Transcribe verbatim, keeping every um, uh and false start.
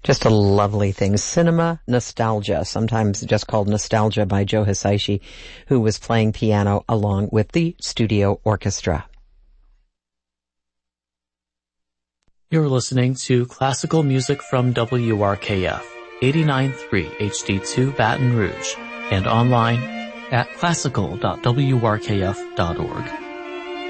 Just a lovely thing. Cinema Nostalgia, sometimes just called Nostalgia, by Joe Hisaishi, who was playing piano along with the studio orchestra. You're listening to classical music from W R K F, eighty-nine point three H D two Baton Rouge, and online at classical dot w r k f dot org.